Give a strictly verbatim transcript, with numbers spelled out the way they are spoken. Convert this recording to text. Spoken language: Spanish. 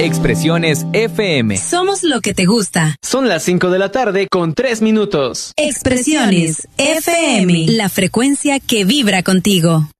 Expresiones F M. Somos lo que te gusta. Son las cinco de la tarde con tres minutos. Expresiones F M. La frecuencia que vibra contigo.